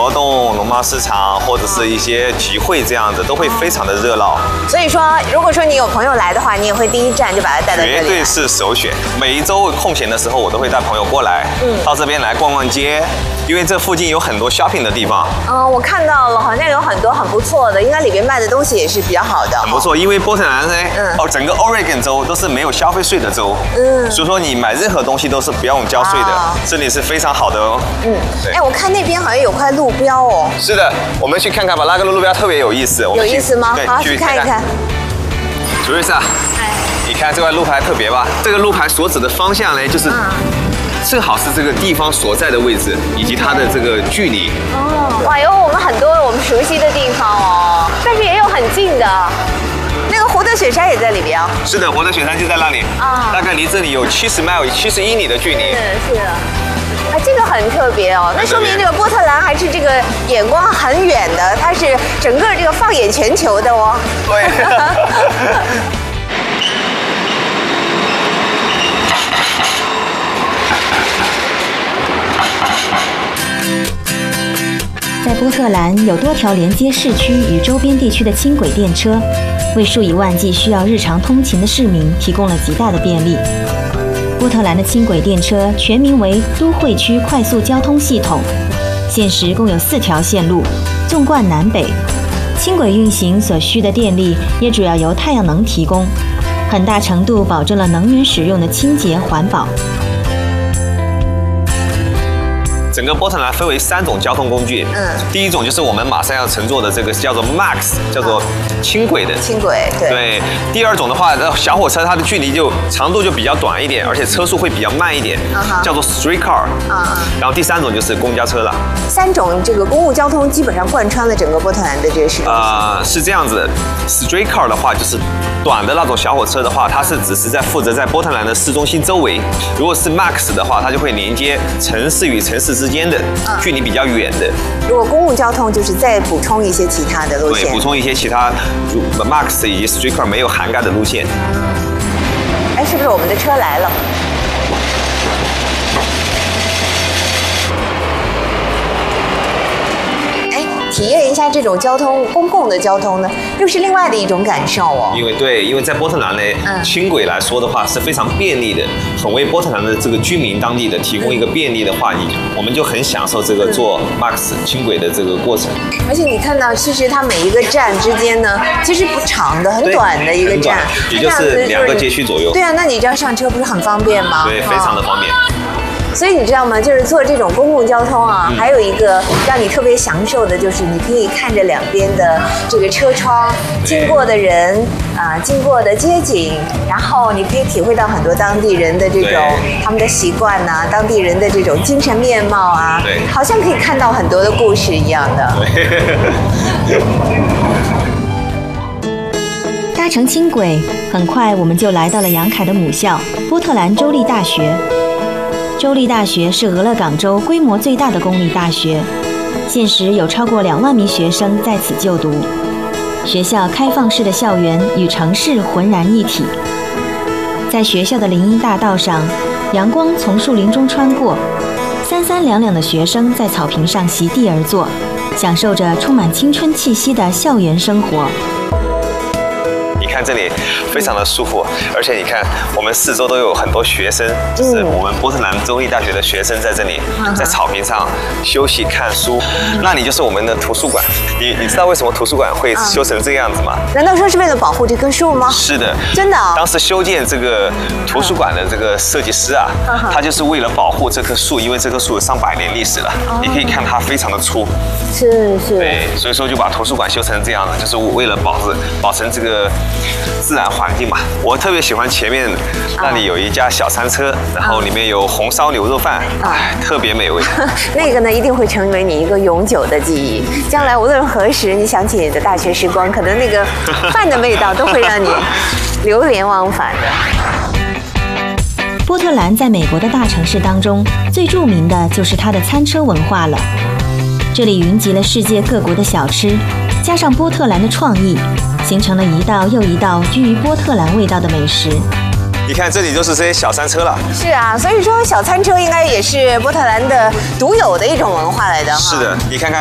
活动、农贸市场或者是一些集会这样子，都会非常的热闹。 所以说，如果说你有朋友来的话，你也会第一站就把他带到这里。 绝对是首选。每一周空闲的时候，我都会带朋友过来，到这边来逛逛街，因为这附近有很多 shopping 的地方。 我看到了，好像有很多很不错的，应该里边卖的东西也是比较好的。 很不错，因为波特兰呢，整个 Oregon 州都是没有消费税的州，所以说你买任何东西都是不用交税的，这里是非常好的哦。 哎，我看那边好像有块路标哦。 是的，我们去看看吧，那个路标特别有意思。 有意思吗？好，去看一看。 朱瑞莎，你看这块路牌特别吧？这个路牌所指的方向呢，就是正好是这个地方所在的位置以及它的这个距离。 哇，有我们很多我们熟悉的地方哦，但是也有很近的。那个活的雪山也在里边哦。是的，活的雪山就在那里大概离这里有70英里的距离。 是的。这个很特别哦，那说明这个波特兰还是这个眼光很远的，它是整个这个放眼全球的哦。 对。 在波特兰有多条连接市区与周边地区的轻轨电车，为数以万计需要日常通勤的市民提供了极大的便利。波特兰的轻轨电车全名为都会区快速交通系统，现时共有4条线路，纵贯南北。轻轨运行所需的电力也主要由太阳能提供，很大程度保证了能源使用的清洁环保。 整个波特兰分为3种交通工具，第一种就是我们马上要乘坐的这个叫做 Max， 叫做轻轨的。 轻轨， 对。第二种的话，小火车它的距离长度就比较短一点，而且车速会比较慢一点，叫做 streetcar。然后第3种就是公交车了。 3种这个公共交通基本上贯穿了整个波特兰的这个市区。 是这样子的 ，streetcar 的话就是短的那种小火车的话，它是只是负责在波特兰的市中心周围；如果是 Max 的话，它就会连接城市与城市之间的距离比较远的。 如果公共交通就是再补充一些其他的路线， 对，补充一些其他 Max 以及 streetcar 没有涵盖的路线。 哎，是不是我们的车来了？体验一下这种公共的交通呢，又是另外的一种感受哦。 因为在波特兰呢，轻轨来说的话是非常便利的，很为波特兰的这个居民当地的提供一个便利的话，我们就很享受这个坐 Max 轻轨的这个过程。 而且你看到，其实它每一个站之间呢，其实不长的，很短的一个站， 也就是2个街区左右。 对啊，那你这样上车不是很方便吗？ 对，非常的方便。 所以你知道吗？就是坐这种公共交通啊，还有一个让你特别享受的，就是你可以看着两边的这个车窗，经过的人经过的街景，然后你可以体会到很多当地人的这种他们的习惯呐，当地人的这种精神面貌啊，好像可以看到很多的故事一样的。 搭乘轻轨，很快我们就来到了杨凯的母校波特兰州立大学。州立大学是俄勒冈州规模最大的公立大学，现时有超过2万名学生在此就读。学校开放式的校园与城市浑然一体。在学校的林荫大道上，阳光从树林中穿过，三三两两的学生在草坪上席地而坐，享受着充满青春气息的校园生活。 看这里非常的舒服，而且你看我们4周都有很多学生，就是我们波特兰州立大学的学生在这里，在草坪上休息看书。那里就是我们的图书馆。你知道为什么图书馆会修成这个样子吗？ 难道说是为了保护这棵树吗？ 是的， 真的。 当时修建这个图书馆的这个设计师啊，他就是为了保护这棵树，因为这棵树有上百年历史了。你可以看它非常的粗。 是。 对，所以说就把图书馆修成这样的，就是为了保存这个自然环境嘛。我特别喜欢前面那里有一家小餐车，然后里面有红烧牛肉饭，特别美味。 那个呢，一定会成为你一个永久的记忆。将来无论何时，你想起你的大学时光，可能那个饭的味道都会让你流连忘返的。 波特兰在美国的大城市当中，最著名的就是它的餐车文化了。这里云集了世界各国的小吃，加上波特兰的创意，形成了一道又一道居于波特兰味道的美食。 你看这里就是这些小餐车了。 是啊，所以说小餐车应该也是波特兰的独有的一种文化来的。 是的，你看看。